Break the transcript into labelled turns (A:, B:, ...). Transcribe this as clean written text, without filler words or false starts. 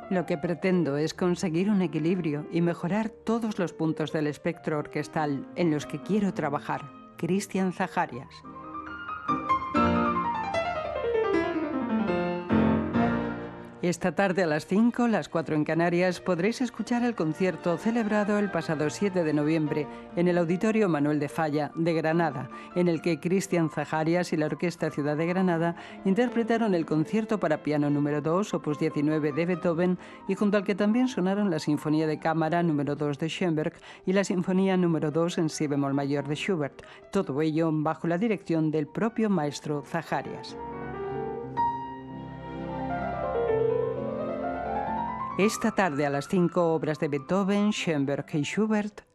A: Lo que pretendo es conseguir un equilibrio y mejorar todos los puntos del espectro orquestal en los que quiero trabajar. Cristian Zajarias. Esta tarde a las 5, las 4 en Canarias, podréis escuchar el concierto celebrado el pasado 7 de noviembre en el Auditorio Manuel de Falla de Granada, en el que Cristian Zajarias y la Orquesta Ciudad de Granada interpretaron el concierto para piano número 2, opus 19 de Beethoven, y junto al que también sonaron la Sinfonía de Cámara número 2 de Schoenberg y la Sinfonía número 2 en si bemol mayor de Schubert, todo ello bajo la dirección del propio maestro Zajarias. Esta tarde a las 5, obras de Beethoven, Schoenberg y Schubert